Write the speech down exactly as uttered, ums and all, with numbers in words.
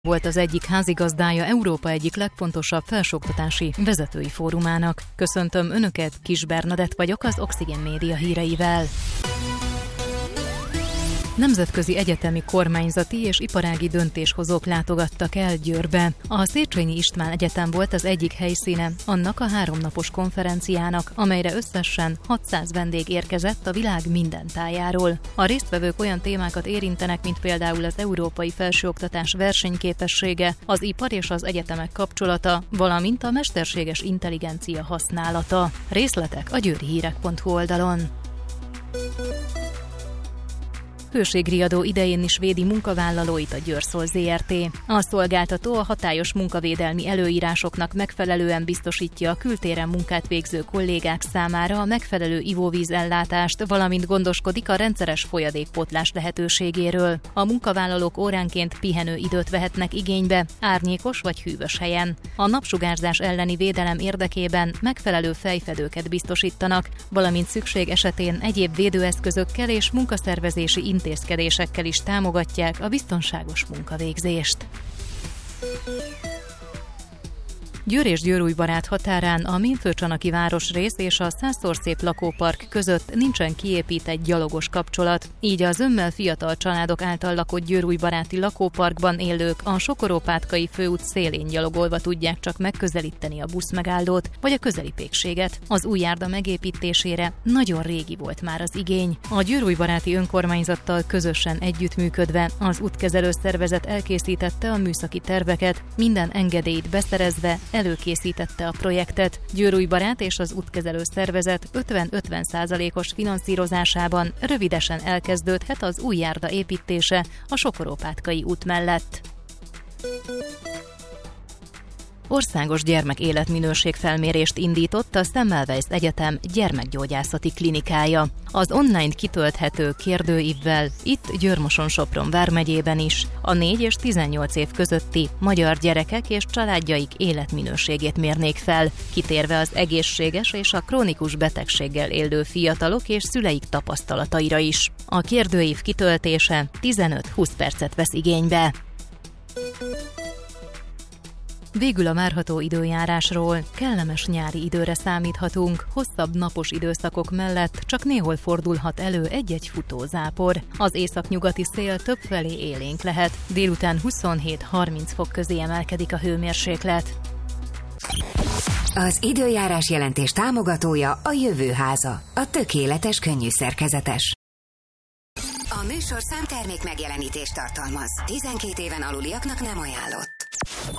Volt az egyik házigazdája Európa egyik legfontosabb felsőoktatási vezetői fórumának. Köszöntöm Önöket, Kis Bernadett vagyok az Oxigén Média híreivel. Nemzetközi egyetemi, kormányzati és iparági döntéshozók látogattak el Győrbe. A Széchenyi István Egyetem volt az egyik helyszíne annak a háromnapos konferenciának, amelyre összesen hatszáz vendég érkezett a világ minden tájáról. A résztvevők olyan témákat érintenek, mint például az európai felsőoktatás versenyképessége, az ipar és az egyetemek kapcsolata, valamint a mesterséges intelligencia használata. Részletek a győrihírek pont hu oldalon. Hőségriadó idején is védi munkavállalóit a Győrszol zé er té. A szolgáltató a hatályos munkavédelmi előírásoknak megfelelően biztosítja a kültéren munkát végző kollégák számára a megfelelő ivóvízellátást, valamint gondoskodik a rendszeres folyadékpótlás lehetőségéről. A munkavállalók óránként pihenő időt vehetnek igénybe, árnyékos vagy hűvös helyen. A napsugárzás elleni védelem érdekében megfelelő fejfedőket biztosítanak, valamint szükség esetén egyéb védőeszközökkel és munkaszervezési intézkedésekkel is támogatják a biztonságos munkavégzést. Győr és Győrújbarát határán a Mémfőcsanaki városrész és a Százszorszép lakópark között nincsen kiépített gyalogos kapcsolat, így az zömmel fiatal családok által lakott győrújbaráti lakóparkban élők a Sokorópátkai főút szélén gyalogolva tudják csak megközelíteni a buszmegállót vagy a közeli pékséget. Az új járda megépítésére nagyon régi volt már az igény. A győrújbaráti önkormányzattal közösen együttműködve az útkezelő szervezet elkészítette a műszaki terveket, minden engedélyt beszerezve előkészítette a projektet. Győrújbarát és az útkezelő szervezet ötven-ötven százalékos finanszírozásában rövidesen elkezdődhet az új járda építése a Sokorópátkai út mellett. Országos gyermek-életminőség felmérést indított a Semmelweis Egyetem gyermekgyógyászati klinikája. Az online kitölthető kérdőívvel itt Győr-Moson-Sopron vármegyében is a négy és tizennyolc év közötti magyar gyerekek és családjaik életminőségét mérnék fel, kitérve az egészséges és a krónikus betegséggel élő fiatalok és szüleik tapasztalataira is. A kérdőív kitöltése tizenöt-húsz percet vesz igénybe. Végül a várható időjárásról. Kellemes nyári időre számíthatunk, hosszabb napos időszakok mellett csak néhol fordulhat elő egy-egy futózápor. Az északnyugati szél többfelé élénk lehet, délután huszonhét-harminc fok közé emelkedik a hőmérséklet. Az időjárás jelentés támogatója a Jövőháza, a tökéletes könnyű szerkezetes. A műsor számtermék megjelenítést tartalmaz. tizenkét éven aluliaknak nem ajánlott.